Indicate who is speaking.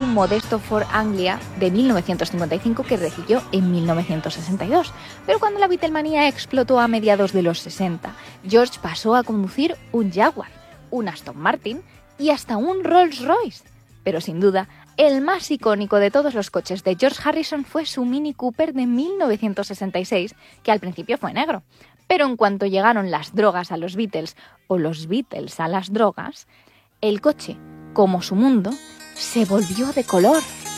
Speaker 1: un modesto Ford Anglia de 1955 que recibió en 1962. Pero cuando la Beatlemanía explotó a mediados de los 60, George pasó a conducir un Jaguar, un Aston Martin y hasta un Rolls Royce. Pero sin duda, el más icónico de todos los coches de George Harrison fue su Mini Cooper de 1966, que al principio fue negro. Pero en cuanto llegaron las drogas a los Beatles o los Beatles a las drogas, el coche, como su mundo, se volvió de color.